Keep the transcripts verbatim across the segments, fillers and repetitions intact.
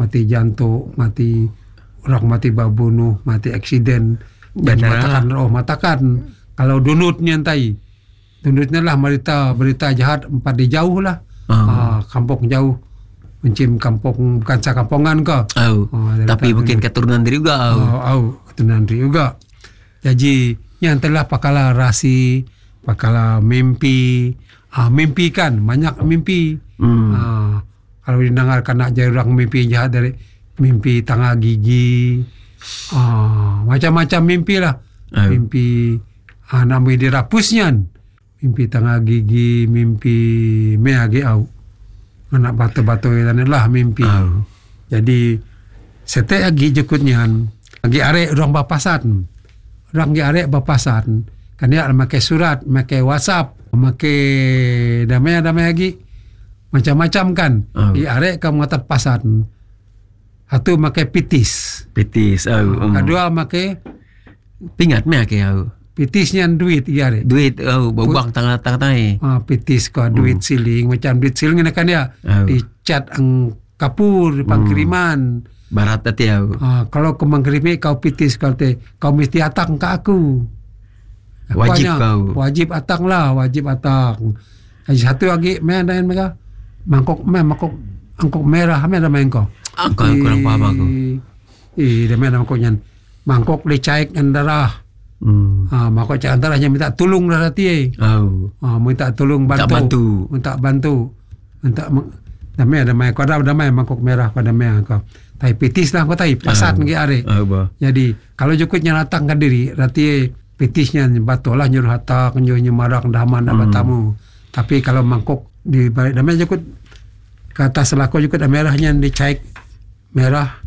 mati jantung, mati orang mati babunuh, mati eksiden. Dan matakan roh matakan kalau dunutnya entai. Dunutnya lah berita berita jahat empat di jauh lah. Uh. Uh, kampung jauh. Mencim kampung bukan sakampongan ke. Oh. Uh, tapi mungkin keturunan diri juga. Oh, oh, keturunan diri juga. Jadi yang telah pakala rasi, pakala mimpi, ah mimpi kan banyak mimpi. Hmm. Ah, kalau didengarkan nak jadi orang mimpi jahat dari mimpi tangga gigi, ah macam-macam mimpi lah. Oh. Mimpi ah namanya dirapusnya, mimpi tangga gigi, mimpi meagi au, anak batu-batu dan lah mimpi. Oh. Jadi setiap lagi jukutnya, lagi arek orang bapasan. Orang yang arek bapasan, kan dia memakai surat, memakai WhatsApp, memakai damai-damai lagi, macam-macam kan. Oh. Di arek kamu ngatat pasan, satu memakai pitis. Pitis, oh. Uh, kedua memakai pingat memakai oh. Pitisnya duit di arek. Duit, oh, bawang tengah-tengah ni. Ah, pitis kau duit hmm. siling, macam duit siling ni kan dia. Oh. Dicat ang kapur, pangkiriman. Hmm. Barat tadi aku. Ah, kalau kau mengkirimi kau pitis kau te, kau mesti atang ke aku. aku wajib hanya, kau. Wajib atang lah, wajib atang. Ada satu lagi, main dengan mereka mangkok, main mangkok, mangkok merah, main dengan kau. Aku kurang paham aku. Eh, dia main mangkoknya, mangkok dicaik darah. Hmm. Ah, mangkok caik darahnya minta tolong darah tie. Oh. Ah, minta tolong bantu. Minta bantu. Minta bantu. Minta damai damai kau dah damai mangkok merah kau damai kau. Tai pitis lah kau tai pasat uh, ngi are. Uh, Jadi kalau jukutnya datang ke diri, rati pitisnya batu lah nyuruh hatak nyuruh nyemarak daman hmm. batamu. Tapi kalau mangkok di balik damai jukut ke atas selaku jukut merahnya dicaik merah.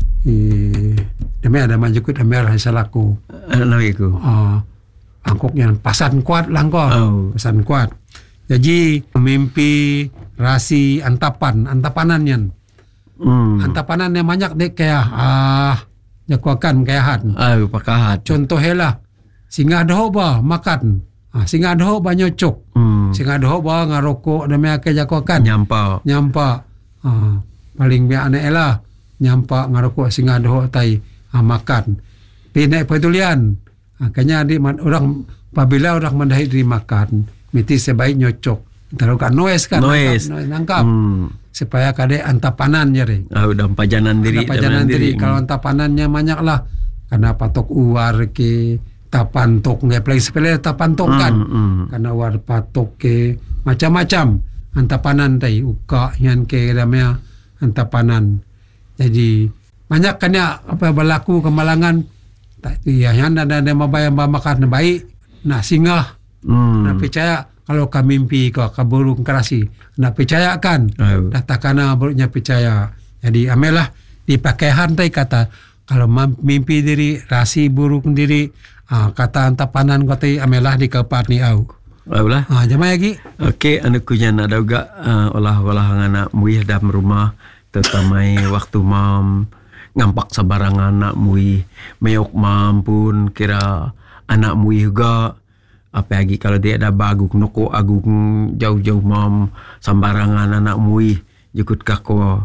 Eh, damai ada jukut merah selaku. Nawiku. Ah, mangkoknya pasan kuat lah kau. Oh. Pasan kuat. Jadi mimpi rasi antapan antapanannya. Hmm. Antapanan yang banyak dek kayak ah jakuakan kayahan. Ah, pakahat. Contohnya lah singa doh ba makan. Ah singa doh ba nyocok. Hmm. Singa doh ba ngarokok dan mereka jakuakan. Nyampa. Nyampa. Ah paling biak anak lah nyampa ngarokok singa doh tai ah makan. Pinai pedulian. Ah kanya di orang apabila orang mendahi diri makan, mesti sebaik nyocok. Taruhkan noise kan. Noise. Nangkap. nangkap. Hmm. Supaya kade antapanan jadi. Ah, udah pajanan diri. Pajanan diri. diri. Kalau antapanannya banyak lah. Karena patok uar ke, tapantok nggak paling sepele tapantok kan. Mm, mm. Karena uar patok ke, macam-macam antapanan tay uka yan ke damaya antapanan. Jadi banyak kan ya apa berlaku kemalangan. Tak iya yan ada ada mabayang makan baik. Nah singa. Mm. Nah percaya. Kalau kami mimpi kau kaburung kerasi, nak percaya kan? Oh. Datakana buruknya percaya. Jadi amelah dipakai hantai kata kalau mimpi diri rasi buruk diri ah, kata antapanan kau tai amelah di kepat ni au. Aulah. Ah jamai lagi. Okey, anak kunya ada juga uh, olah-olah anak muih dalam rumah terutama waktu mam ngampak sabarang anak muih meok mam pun kira anak muih juga. Apa lagi kalau dia ada bagus noko agung jauh-jauh mam sambarangan anak mui jukut kako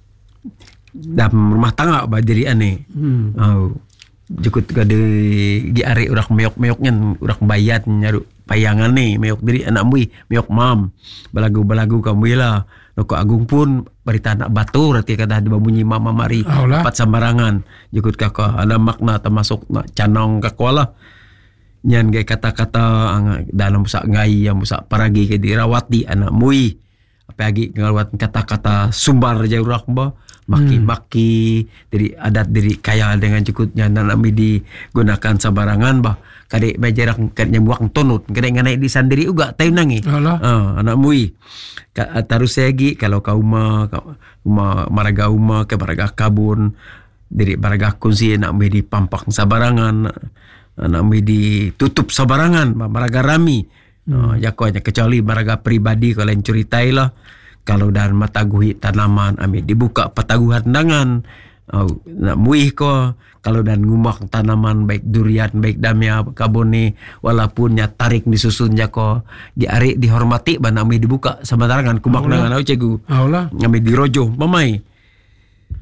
dalam rumah tangga badiri ane. Hmm. Oh, jukut gade gi are urak meok-meoknya urak bayat nyaru payangan ni meok diri anak mui meok mam balagu-balagu kamu lah noko agung pun berita anak batu rati kada bunyi mama mari pat sambarangan jukut kako ada makna termasuk nak canong kako lah. Nyan gay kata-kata dalam musak ngai yang musak paragi ke dirawati anak mui apa lagi ngalawat kata-kata sumbar jaurak ba maki-maki hmm. dari adat diri kaya dengan cukutnya anak mui digunakan sabarangan bah kadek bajarak kadnya buang tonut kadek nganai di sandiri uga tayo nangi uh, anak mui terus lagi kalau kau uma uma maraga uma ke maraga kabun dari maraga kunsi anak mui dipampak sabarangan anak mi ditutup sabarangan maraga rami hmm. uh, jakonya kecuali maraga pribadi kalau yang ceritai lah kalau dan mataguhi tanaman ami dibuka pataguhan dangan uh, nak muih ko kalau dan ngumak tanaman baik durian baik damia kabone walaupun nya tarik disusun jako di ari dihormati ban ami dibuka sabarangan kumak dangan au cegu Allah ami dirojo pamai